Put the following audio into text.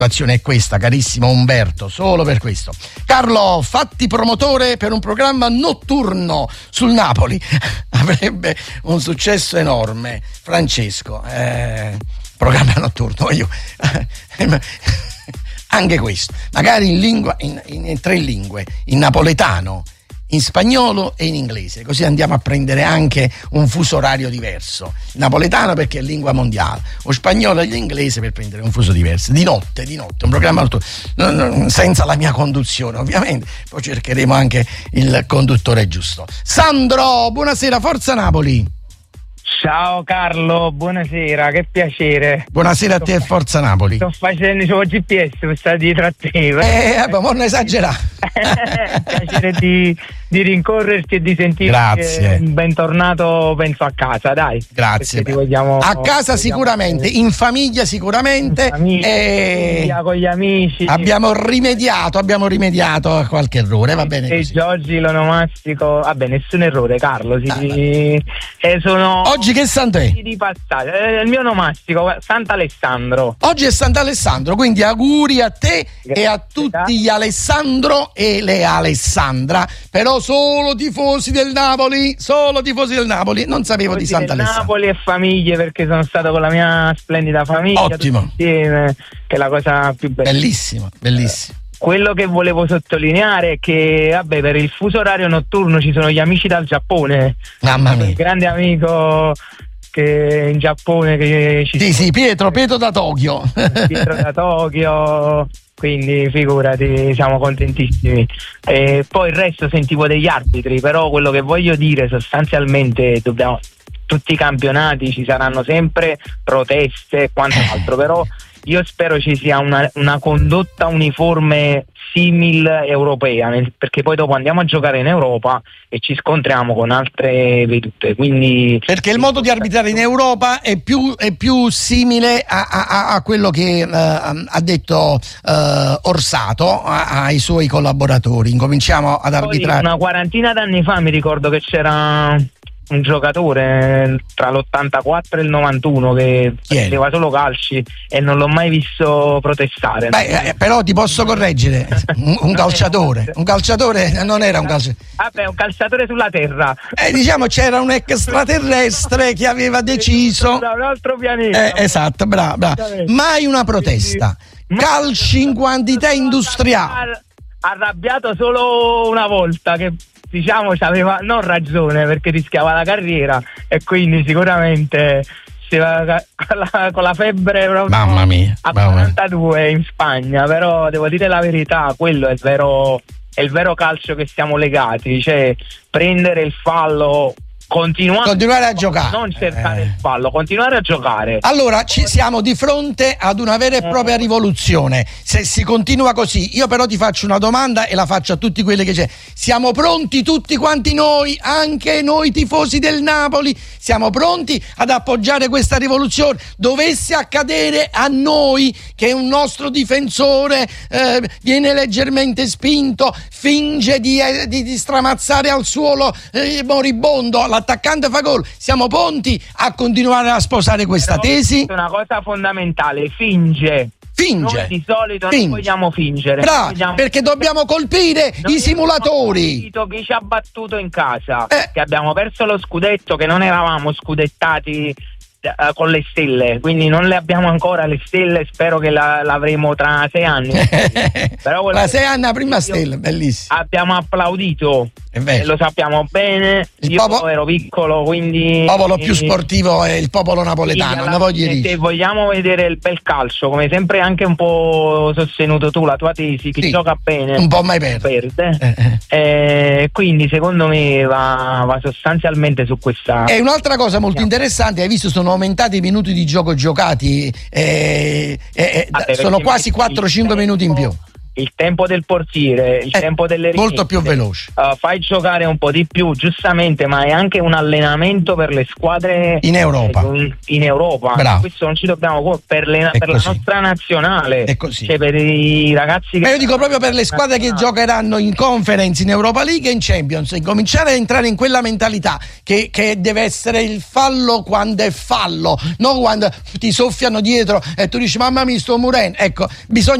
situazione è questa, carissimo Umberto, solo per questo. Carlo, fatti promotore per un programma notturno sul Napoli, avrebbe un successo enorme. Francesco, programma notturno, anche questo, magari in 3 lingue, in napoletano, in spagnolo e in inglese, così andiamo a prendere anche un fuso orario diverso. Il napoletano perché è lingua mondiale, o spagnolo e l'inglese per prendere un fuso diverso. Di notte, un programma senza la mia conduzione, ovviamente. Poi cercheremo anche il conduttore giusto. Sandro, buonasera, Forza Napoli. Ciao Carlo, buonasera, che piacere. Buonasera a te e Forza Napoli. Sto facendo il GPS per stare dietro a te. Vabbè, non esagerare. Piacere di rincorrerti e di sentirti. Grazie. Bentornato, penso, a casa, dai. Grazie. A casa sicuramente, in famiglia sicuramente. Famiglia, con gli amici. Abbiamo rimediato a qualche errore, va bene così. Oggi l'onomastico, vabbè, nessun errore, Carlo. Sono oggi che santo è? Di passaggio. Il mio onomastico, Sant'Alessandro. Oggi è Sant'Alessandro, quindi auguri a te e a tutti gli Alessandro e le Alessandra, però solo tifosi del Napoli, non sapevo di Sant'Alessandro. Napoli e famiglie, perché sono stato con la mia splendida famiglia. Ottimo. Insieme, che è la cosa più bella. Bellissimo. Quello che volevo sottolineare è che, per il fuso orario notturno ci sono gli amici dal Giappone. Mamma mia. Un grande amico che in Giappone che ci Sì, Pietro da Tokyo. Pietro da Tokyo, quindi figurati, siamo contentissimi. E poi il resto sentivo degli arbitri, però quello che voglio dire sostanzialmente tutti i campionati ci saranno sempre proteste e quant'altro, però io spero ci sia una condotta uniforme simil europea, perché poi dopo andiamo a giocare in Europa e ci scontriamo con altre vedute, quindi perché il modo di arbitrare in Europa è più simile a quello che ha detto Orsato ai suoi collaboratori. Incominciamo ad arbitrare. Una quarantina d'anni fa mi ricordo che c'era un giocatore tra l'84 e il 91 che prendeva solo calci e non l'ho mai visto protestare. Però ti posso correggere, un calciatore non era un calciatore. Un calciatore sulla terra. Diciamo c'era un extraterrestre che aveva deciso da un altro pianeta. Esatto, brava. Mai una protesta. Calci in quantità industriale. Arrabbiato solo una volta, che aveva non ragione, perché rischiava la carriera e quindi sicuramente con la febbre proprio. Mamma mia, a 42 in Spagna. Però devo dire la verità, quello è il vero calcio che siamo legati, cioè prendere il fallo, continuare a giocare, non cercare il fallo, continuare a giocare. Allora siamo di fronte ad una vera e propria rivoluzione, se si continua così. Io però ti faccio una domanda e la faccio a tutti quelli che c'è. Siamo pronti tutti quanti noi, anche noi tifosi del Napoli, siamo pronti ad appoggiare questa rivoluzione? Dovesse accadere a noi che un nostro difensore viene leggermente spinto, finge di stramazzare al suolo moribondo, l'attaccante fa gol, siamo pronti a continuare a sposare questa tesi? È una cosa fondamentale, finge. Noi di solito non vogliamo fingere. Perché dobbiamo colpire i simulatori. Chi ci ha battuto in casa, che abbiamo perso lo scudetto, che non eravamo scudettati con le stelle, quindi non le abbiamo ancora le stelle, spero che l'avremo tra 6 anni. Però tra 6 anni la prima stella, bellissimo. Abbiamo applaudito, e lo sappiamo bene. Io ero piccolo, quindi il popolo più sportivo è il popolo napoletano, se vogliamo vedere il bel calcio, come sempre anche un po' sostenuto tu, la tua tesi, chi gioca bene un po' mai perde. Quindi secondo me va sostanzialmente su questa. E un'altra cosa molto interessante, hai visto, sono aumentati i minuti di gioco giocati, sono quasi 4-5 minuti in più. il tempo del portiere, il tempo delle rinunce, molto più veloce. Fai giocare un po' di più, giustamente, ma è anche un allenamento per le squadre in Europa. Bravo. Questo non ci dobbiamo per la nostra nazionale, è così. Cioè per i ragazzi che io dico proprio per le squadre che giocheranno in Conference, in Europa League e in Champions, incominciare a entrare in quella mentalità che deve essere il fallo quando è fallo, non quando ti soffiano dietro e tu dici mamma mia sto morendo. Ecco, bisogna